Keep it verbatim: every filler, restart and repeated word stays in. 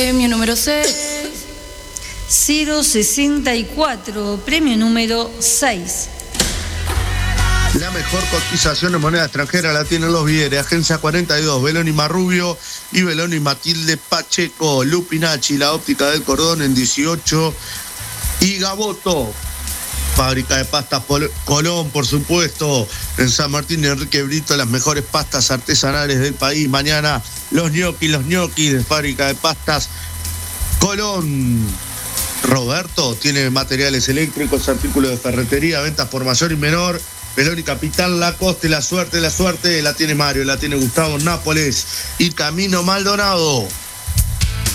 Premio número seis. cero sesenta y cuatro, premio número seis. La mejor cotización en moneda extranjera la tienen los Vieres, Agencia cuarenta y dos, Beloni Marrubio y Beloni Matilde Pacheco, Lupinacci, la óptica del cordón en dieciocho y Gaboto, fábrica de pastas Colón, por supuesto, en San Martín y Enrique Brito, las mejores pastas artesanales del país. Mañana los ñoquis, los ñoquis de fábrica de pastas Colón. Roberto tiene materiales eléctricos, artículos de ferretería, ventas por mayor y menor. Beloni Capital, Lacoste, la suerte, la suerte la tiene Mario, la tiene Gustavo, Nápoles y Camino Maldonado.